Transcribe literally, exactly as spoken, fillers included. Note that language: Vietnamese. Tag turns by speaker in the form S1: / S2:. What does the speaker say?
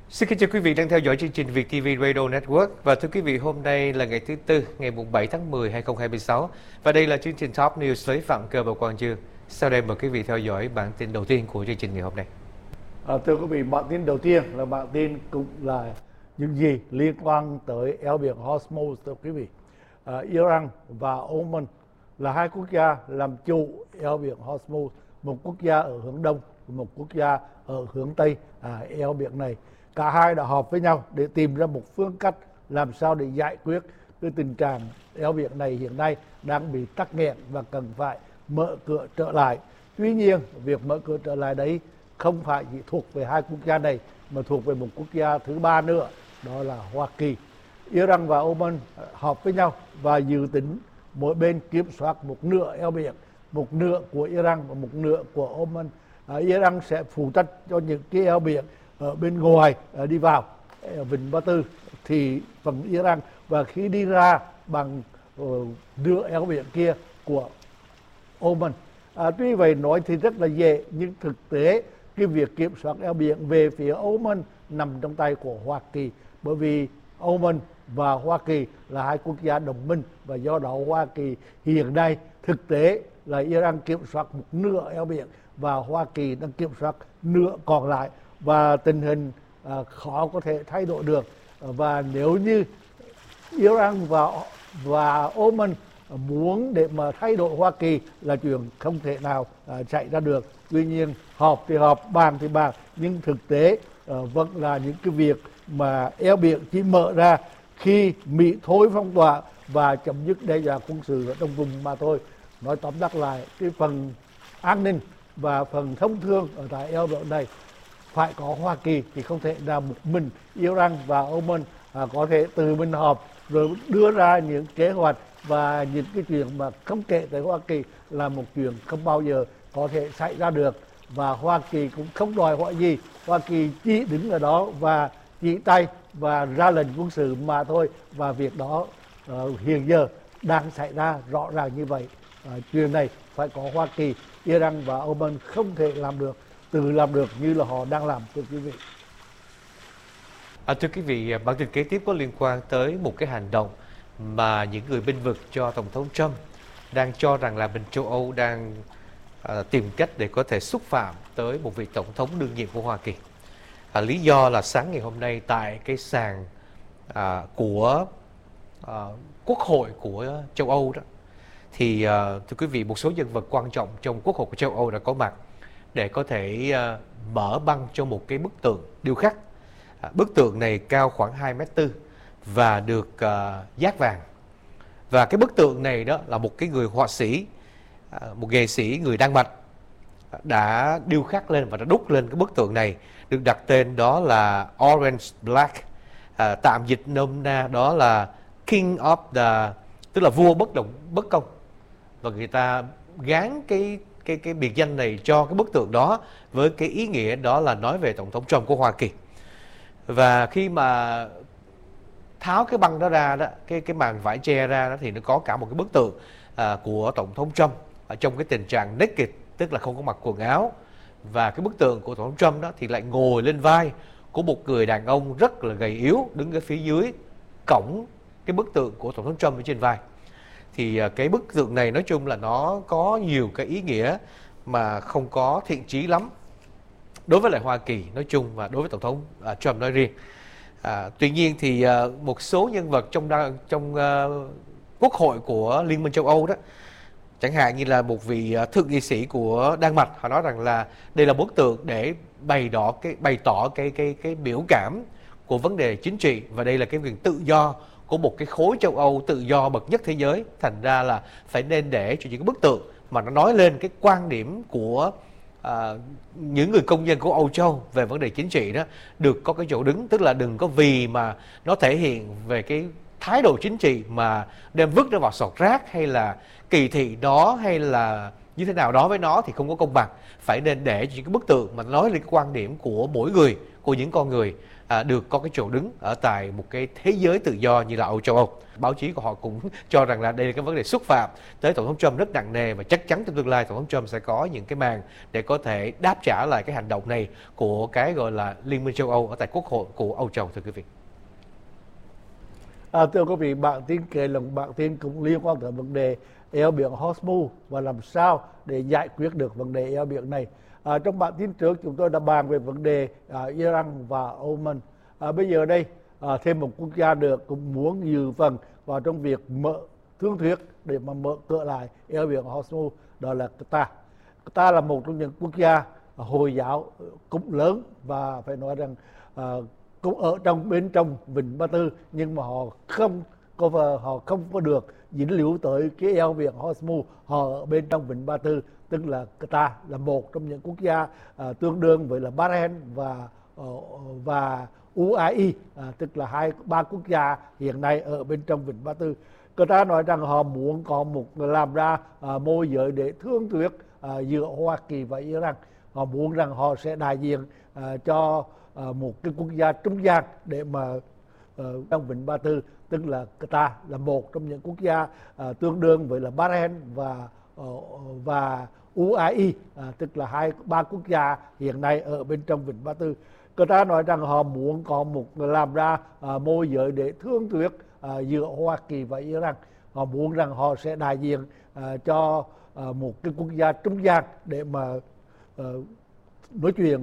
S1: Xin kính chào quý vị đang theo dõi chương trình Việt ti vi Radio Network. Và thưa quý vị, hôm nay là ngày thứ Tư, ngày bảy tháng mười, hai nghìn không trăm hai mươi sáu. Và đây là chương trình Top News với Phạm Cơ và Quang Dương. Sau đây mời quý vị theo dõi bản tin đầu tiên của chương trình ngày hôm nay.
S2: À, thưa quý vị, bản tin đầu tiên là bản tin cũng là những gì liên quan tới eo biển Hormuz. Thưa quý vị, à, Iran và Oman là hai quốc gia làm chủ eo biển Hormuz, một quốc gia ở hướng đông, một quốc gia ở hướng tây à, eo biển này. Cả hai đã họp với nhau để tìm ra một phương cách làm sao để giải quyết cái tình trạng eo biển này hiện nay đang bị tắc nghẽn và cần phải mở cửa trở lại. Tuy nhiên, việc mở cửa trở lại đấy không phải chỉ thuộc về hai quốc gia này mà thuộc về một quốc gia thứ ba nữa, đó là Hoa Kỳ. Iran và Oman họp với nhau và dự tính mỗi bên kiểm soát một nửa eo biển, một nửa của Iran và một nửa của Oman. À, Iran sẽ phụ trách cho những cái eo biển ở bên ngoài à, đi vào ở Vịnh Ba Tư thì phần Iran, và khi đi ra bằng uh, nửa eo biển kia của Oman. À, tuy vậy nói thì rất là dễ, nhưng thực tế cái việc kiểm soát eo biển về phía Oman nằm trong tay của Hoa Kỳ, bởi vì Oman và Hoa Kỳ là hai quốc gia đồng minh, và do đó Hoa Kỳ hiện nay thực tế là Iran kiểm soát một nửa eo biển và Hoa Kỳ đang kiểm soát nửa còn lại, và tình hình à, khó có thể thay đổi được. Và nếu như Iran và và Oman muốn để mà thay đổi Hoa Kỳ là chuyện không thể nào à, chạy ra được. Tuy nhiên họp thì họp, bàn thì bàn, nhưng thực tế à, vẫn là những cái việc mà eo biển chỉ mở ra khi Mỹ thôi phong tỏa và chấm dứt đe dọa quân sự ở trong vùng mà thôi. Nói tóm tắt lại, cái phần an ninh và phần thông thương ở tại eo biển này phải có Hoa Kỳ, thì không thể là một mình Iran và Oman à, có thể từ mình họp rồi đưa ra những kế hoạch, và những cái chuyện mà không kể tới Hoa Kỳ là một chuyện không bao giờ có thể xảy ra được. Và Hoa Kỳ cũng không đòi hỏi gì, Hoa Kỳ chỉ đứng ở đó và chỉ tay và ra lệnh quân sự mà thôi. Và việc đó uh, hiện giờ đang xảy ra rõ ràng như vậy. Uh, chuyện này phải có Hoa Kỳ, Iran và Oman không thể làm được, tự làm được như là họ đang làm, thưa quý vị.
S1: À, thưa quý vị, bản tin kế tiếp có liên quan tới một cái hành động mà những người bênh vực cho Tổng thống Trump đang cho rằng là bên châu Âu đang à, tìm cách để có thể xúc phạm tới một vị Tổng thống đương nhiệm của Hoa Kỳ. À, lý do là sáng ngày hôm nay tại cái sàn à, của à, Quốc hội của châu Âu đó, thì à, thưa quý vị, một số nhân vật quan trọng trong Quốc hội của châu Âu đã có mặt để có thể à, mở băng cho một cái bức tượng điêu khắc. À, bức tượng này cao khoảng hai mét tư và được uh, dát vàng. Và cái bức tượng này đó là một cái người họa sĩ, uh, một nghệ sĩ người Đan Mạch đã điêu khắc lên và đã đúc lên cái bức tượng này, được đặt tên đó là Orange Black, uh, tạm dịch nôm na đó là King of the, tức là vua bất động bất công. Và người ta gán cái cái cái biệt danh này cho cái bức tượng đó với cái ý nghĩa đó là nói về Tổng thống Trump của Hoa Kỳ. Và khi mà tháo cái băng đó ra đó, cái cái màn vải che ra đó, thì nó có cả một cái bức tượng à, của Tổng thống Trump ở trong cái tình trạng naked, tức là không có mặc quần áo. Và cái bức tượng của Tổng thống Trump đó thì lại ngồi lên vai của một người đàn ông rất là gầy yếu, đứng ở phía dưới cõng cái bức tượng của Tổng thống Trump ở trên vai. Thì à, cái bức tượng này nói chung là nó có nhiều cái ý nghĩa mà không có thiện chí lắm đối với lại Hoa Kỳ nói chung và đối với Tổng thống uh, Trump nói riêng. À, tuy nhiên thì uh, một số nhân vật trong trong uh, Quốc hội của Liên minh châu Âu đó, chẳng hạn như là một vị uh, thượng nghị sĩ của Đan Mạch, họ nói rằng là đây là bức tượng để bày đỏ cái bày tỏ cái cái cái biểu cảm của vấn đề chính trị, và đây là cái quyền tự do của một cái khối châu Âu tự do bậc nhất thế giới, thành ra là phải nên để cho những cái bức tượng mà nó nói lên cái quan điểm của À, những người công dân của Âu Châu về vấn đề chính trị đó được có cái chỗ đứng. Tức là đừng có vì mà nó thể hiện về cái thái độ chính trị mà đem vứt nó vào sọt rác, hay là kỳ thị đó, hay là như thế nào đó với nó thì không có công bằng. Phải nên để những cái bức tượng mà nói lên cái quan điểm của mỗi người, của những con người à, được có cái chỗ đứng ở tại một cái thế giới tự do như là Âu châu Âu. Báo chí của họ cũng cho rằng là đây là cái vấn đề xúc phạm tới Tổng thống Trump rất nặng nề, và chắc chắn trong tương lai Tổng thống Trump sẽ có những cái màn để có thể đáp trả lại cái hành động này của cái gọi là Liên minh châu Âu ở tại Quốc hội của Âu châu, thưa quý vị.
S2: À, thưa quý vị, bản tin kể lần bản tin cũng liên quan tới vấn đề eo biển Hormuz và làm sao để giải quyết được vấn đề eo biển này. À, trong bản tin trước chúng tôi đã bàn về vấn đề à, Iran và Oman. À, bây giờ đây à, thêm một quốc gia được cũng muốn dự phần vào trong việc mở thương thuyết để mà mở cửa lại eo biển Hormuz, đó là Qatar. Qatar là một trong những quốc gia Hồi giáo cũng lớn và phải nói rằng à, cũng ở trong bên trong Vịnh Ba Tư, nhưng mà họ không cover, họ không có được dính líu tới cái eo biển Hormuz, họ ở bên trong Vịnh Ba Tư, tức là Qatar là một trong những quốc gia à, tương đương với là Bahrain và và u a e, à, tức là hai ba quốc gia hiện nay ở bên trong Vịnh Ba Tư. Qatar nói rằng họ muốn có một làm ra à, môi giới để thương thuyết à, giữa Hoa Kỳ và Iran. Họ muốn rằng họ sẽ đại diện à, cho à, một cái quốc gia trung gian để mà uh, trong Vịnh Ba Tư, tức là Qatar là một trong những quốc gia à, tương đương với là Bahrain và uh, và u a e, à, tức là hai ba quốc gia hiện nay ở bên trong Vịnh Ba Tư. Qatar nói rằng họ muốn có một làm ra à, môi giới để thương thuyết à, giữa Hoa Kỳ và Iran. Họ muốn rằng họ sẽ đại diện à, cho à, một cái quốc gia trung gian để mà à, nói chuyện